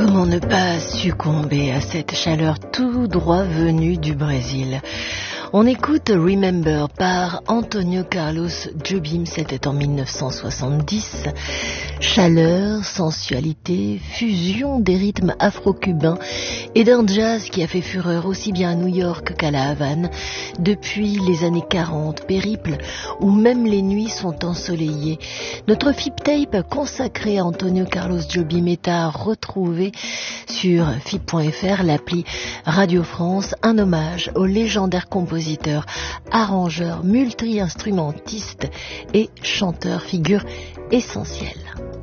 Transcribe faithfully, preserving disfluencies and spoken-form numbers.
Comment ne pas succomber à cette chaleur tout droit venue du Brésil? On écoute Remember par Antonio Carlos Jobim, c'était en mille neuf cent soixante-dix. Chaleur, sensualité, fusion des rythmes afro-cubains et d'un jazz qui a fait fureur aussi bien à New York qu'à la Havane depuis les années quarante, périple où même les nuits sont ensoleillées. Notre F I P Tape consacré à Antonio Carlos Jobim est à retrouver sur F I P point F R, l'appli Radio France, un hommage au légendaire compositeur, arrangeur, multi-instrumentiste et chanteur, figure essentielle.